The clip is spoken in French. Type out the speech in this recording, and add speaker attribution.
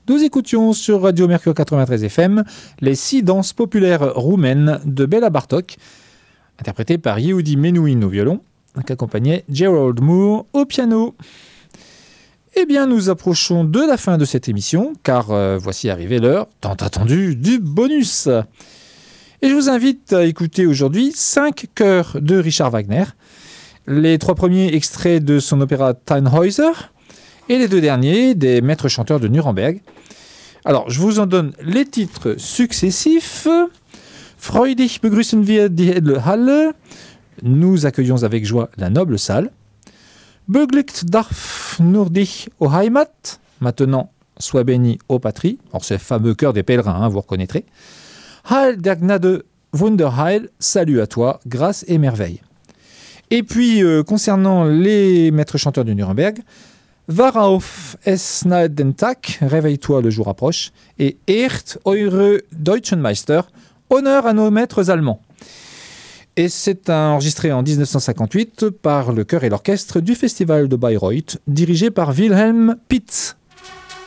Speaker 1: Nous écoutions sur Radio Mercure 93 FM les 6 danses populaires roumaines de Béla Bartók, interprétées par Yehudi Menuhin au violon, qu'accompagnait Gerald Moore au piano. Eh bien, nous approchons de la fin de cette émission, car voici arrivé l'heure, tant attendue, du bonus. Et je vous invite à écouter aujourd'hui 5 chœurs de Richard Wagner, les 3 premiers extraits de son opéra Tannhäuser, et les 2 derniers des maîtres chanteurs de Nuremberg. Alors, je vous en donne les titres successifs. Freudig begrüßen wir die edle Halle. Nous accueillons avec joie la noble salle. Beglückt darf nur dich, o Heimat. Maintenant, sois béni, ô patrie. Alors, c'est le fameux chœur des pèlerins, vous reconnaîtrez. Heil der Gnade, Wunderheil. Salut à toi, grâce et merveille. Et puis, concernant les maîtres chanteurs de Nuremberg, Wach auf, es naht den Tag, réveille-toi, le jour approche, et ehrt eure Deutschen Meister, honneur à nos maîtres allemands. Et c'est enregistré en 1958 par le chœur et l'orchestre du Festival de Bayreuth, dirigé par Wilhelm Pitz.